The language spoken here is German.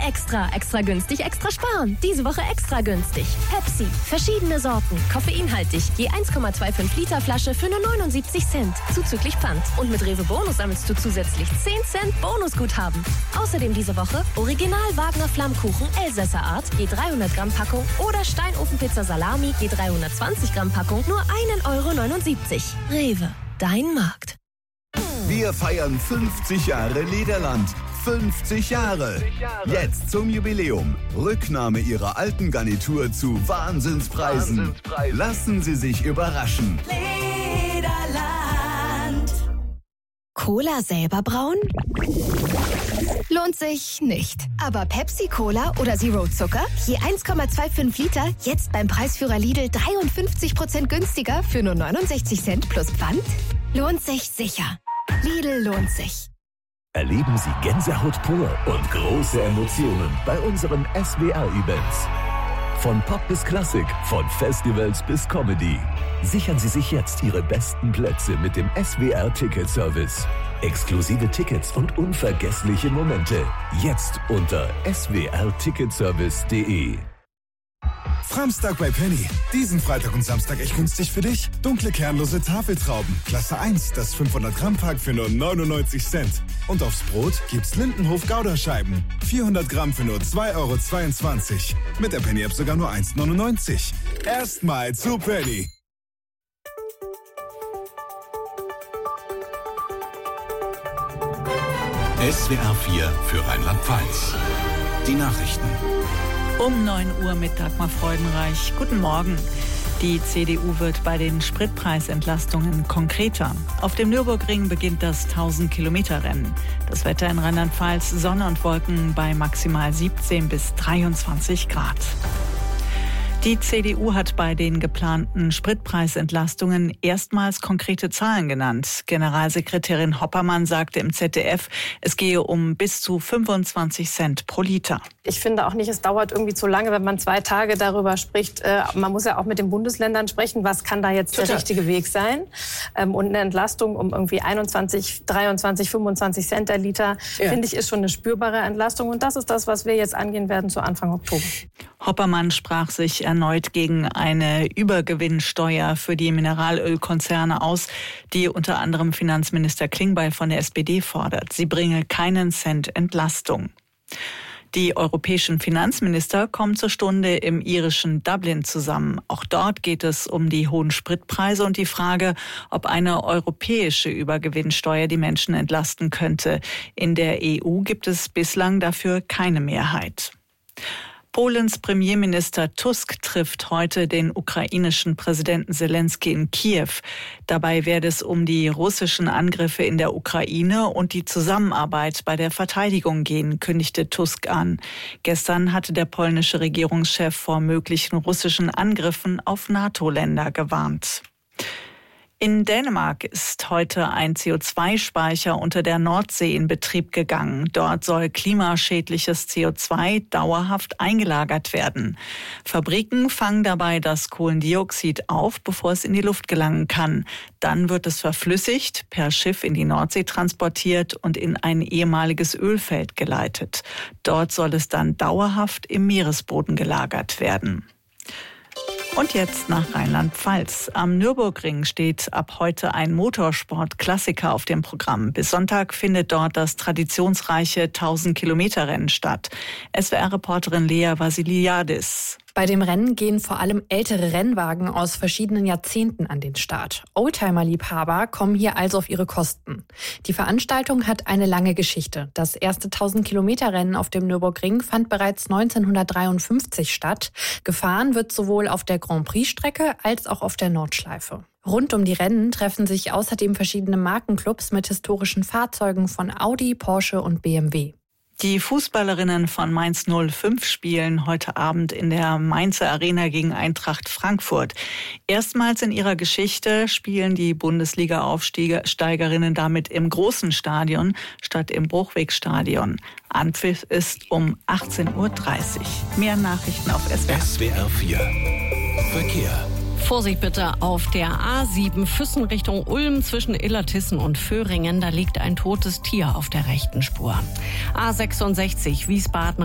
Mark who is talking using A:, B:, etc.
A: Extra. Extra günstig, extra sparen. Diese Woche extra günstig. Pepsi. Verschiedene Sorten. Koffeinhaltig. Je 1,25 Liter Flasche für nur 79 Cent. Zuzüglich Pfand. Und mit Rewe Bonus sammelst du zusätzlich 10 Cent Bonusguthaben. Außerdem diese Woche Original Wagner Flammkuchen Elsässer Art. Je 300 Gramm Packung. Oder Steinofenpizza Salami. Je 320 Gramm Packung. Nur 1,79 €. Rewe. Dein Markt.
B: Wir feiern 50 Jahre Lederland. 50 Jahre. Jetzt zum Jubiläum. Rücknahme Ihrer alten Garnitur zu Wahnsinnspreisen. Lassen Sie sich überraschen.
C: Lederland.
A: Cola selber brauen? Lohnt sich nicht. Aber Pepsi Cola oder Zero Zucker? Je 1,25 Liter, jetzt beim Preisführer Lidl 53% günstiger für nur 69 Cent plus Pfand? Lohnt sich sicher. Lidl lohnt sich.
D: Erleben Sie Gänsehaut pur und große Emotionen bei unseren SWR-Events. Von Pop bis Klassik, von Festivals bis Comedy. Sichern Sie sich jetzt Ihre besten Plätze mit dem SWR-Ticket-Service. Exklusive Tickets und unvergessliche Momente. Jetzt unter swrticketservice.de.
E: Framstag bei Penny. Diesen Freitag und Samstag echt günstig für dich. Dunkle kernlose Tafeltrauben. Klasse 1, das 500 Gramm Pack für nur 99 Cent. Und aufs Brot gibt's Lindenhof Gouda-Scheiben. 400 Gramm für nur 2,22 €. Mit der Penny-App sogar nur 1,99 €. Erstmal zu Penny.
F: SWR 4 für Rheinland-Pfalz. Die Nachrichten.
G: Um 9 Uhr mit Dagmar Freudenreich. Guten Morgen. Die CDU wird bei den Spritpreisentlastungen konkreter. Auf dem Nürburgring beginnt das 1000-Kilometer-Rennen. Das Wetter in Rheinland-Pfalz, Sonne und Wolken bei maximal 17 bis 23 Grad. Die CDU hat bei den geplanten Spritpreisentlastungen erstmals konkrete Zahlen genannt. Generalsekretärin Hoppermann sagte im ZDF, es gehe um bis zu 25 Cent pro Liter.
H: Ich finde auch nicht, es dauert irgendwie zu lange, wenn man 2 Tage darüber spricht. Man muss ja auch mit den Bundesländern sprechen, was kann da jetzt der richtige Weg sein. Und eine Entlastung um irgendwie 21, 23, 25 Cent der Liter, finde ich, ist schon eine spürbare Entlastung. Und das ist das, was wir jetzt angehen werden zu Anfang Oktober.
G: Hoppermann sprach sich erneut gegen eine Übergewinnsteuer für die Mineralölkonzerne aus, die unter anderem Finanzminister Klingbeil von der SPD fordert. Sie bringe keinen Cent Entlastung. Die europäischen Finanzminister kommen zur Stunde im irischen Dublin zusammen. Auch dort geht es um die hohen Spritpreise und die Frage, ob eine europäische Übergewinnsteuer die Menschen entlasten könnte. In der EU gibt es bislang dafür keine Mehrheit. Polens Premierminister Tusk trifft heute den ukrainischen Präsidenten Selenskyj in Kiew. Dabei werde es um die russischen Angriffe in der Ukraine und die Zusammenarbeit bei der Verteidigung gehen, kündigte Tusk an. Gestern hatte der polnische Regierungschef vor möglichen russischen Angriffen auf NATO-Länder gewarnt. In Dänemark ist heute ein CO2-Speicher unter der Nordsee in Betrieb gegangen. Dort soll klimaschädliches CO2 dauerhaft eingelagert werden. Fabriken fangen dabei das Kohlendioxid auf, bevor es in die Luft gelangen kann. Dann wird es verflüssigt, per Schiff in die Nordsee transportiert und in ein ehemaliges Ölfeld geleitet. Dort soll es dann dauerhaft im Meeresboden gelagert werden. Und jetzt nach Rheinland-Pfalz. Am Nürburgring steht ab heute ein Motorsport-Klassiker auf dem Programm. Bis Sonntag findet dort das traditionsreiche 1000-Kilometer-Rennen statt. SWR-Reporterin Lea Vasiliadis.
I: Bei dem Rennen gehen vor allem ältere Rennwagen aus verschiedenen Jahrzehnten an den Start. Oldtimer-Liebhaber kommen hier also auf ihre Kosten. Die Veranstaltung hat eine lange Geschichte. Das erste 1000-Kilometer-Rennen auf dem Nürburgring fand bereits 1953 statt. Gefahren wird sowohl auf der Grand-Prix-Strecke als auch auf der Nordschleife. Rund um die Rennen treffen sich außerdem verschiedene Markenclubs mit historischen Fahrzeugen von Audi, Porsche und BMW.
G: Die Fußballerinnen von Mainz 05 spielen heute Abend in der Mainzer Arena gegen Eintracht Frankfurt. Erstmals in ihrer Geschichte spielen die Bundesliga-Aufsteigerinnen damit im großen Stadion statt im Bruchwegstadion. Anpfiff ist um 18:30 Uhr. Mehr Nachrichten auf SWR.
F: SWR 4 Verkehr.
J: Vorsicht bitte auf der A7 Füssen Richtung Ulm zwischen Illertissen und Föhringen. Da liegt ein totes Tier auf der rechten Spur. A66 Wiesbaden